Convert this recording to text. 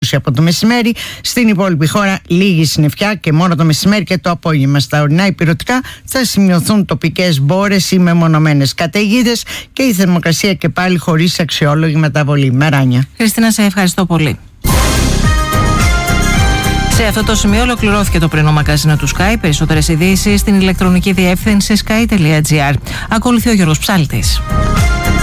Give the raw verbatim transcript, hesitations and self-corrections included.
στρέβλωση από το μεσημέρι. Στην υπόλοιπη χώρα λίγη συννεφιά και μόνο το μεσημέρι και το απόγευμα. Στα ορεινά ηπειρωτικά θα σημειωθούν τοπικές μπόρες ή μεμονωμένες καταιγίδες και η θερμοκρασία και πάλι χωρίς αξιόλογη μεταβολή. Μεράνια. Χριστίνα, σε ευχαριστώ πολύ. Σε αυτό το σημείο ολοκληρώθηκε το πρωινό μαγκαζίνο του Sky. Περισσότερες ειδήσεις στην ηλεκτρονική διεύθυνση sky τελεία gr. Ακολουθεί ο Γιώργος Ψάλτης.